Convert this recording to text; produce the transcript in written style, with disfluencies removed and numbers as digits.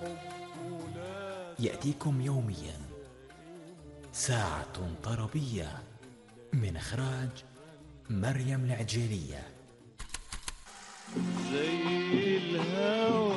يأتيكم يوميا ساعة طربية من إخراج مريم العجيلية.